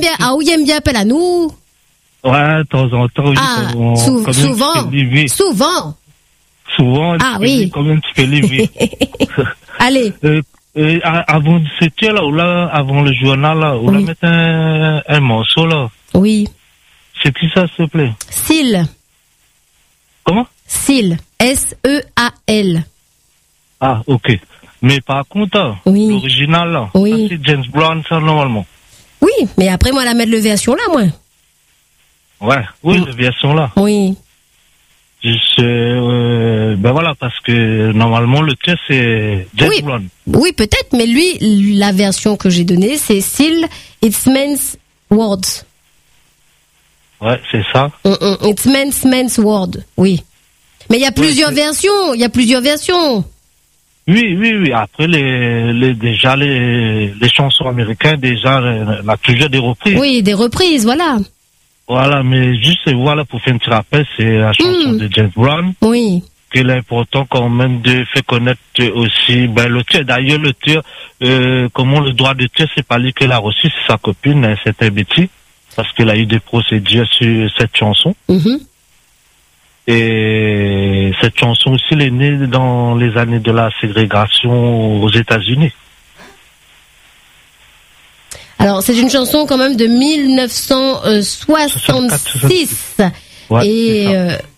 où il aime bien appeler à nous. Ouais, de temps en temps, oui. Souvent. Ah oui. Combien tu peux livrer? Allez. Avant ce tiers là, ou là, avant le journal là, ou là, mettre un morceau là. Oui. C'est qui ça, s'il te plaît? Seal. Comment? Seal. S-E-A-L. Ah, ok. Mais par contre, l'original là, ça, c'est James Brown, ça, normalement. Oui, mais après, moi, la mettre le version là, moi. Ouais, la version là. Oui. Ben voilà, parce que normalement, le tien, c'est James Brown. Oui, peut-être, mais lui, la version que j'ai donnée, c'est Still It's Men's Words. Ouais, c'est ça. It's Men's Word, oui. Mais il y a plusieurs versions, Oui. Après, déjà, les chansons américaines, déjà, on a toujours des reprises. Oui, des reprises, voilà. Voilà, mais juste, voilà, pour faire un petit rappel, c'est la chanson de James Brown. Oui. Qu'il est important quand même de faire connaître aussi, l'auteur. D'ailleurs, l'auteur, comment le droit d'auteur, c'est pas lui qui l'a reçu, c'est sa copine, c'était Betty, parce qu'elle a eu des procédures sur cette chanson. Et cette chanson aussi, elle est née dans les années de la ségrégation aux États-Unis. Alors, c'est une chanson quand même de 1966. Ouais, et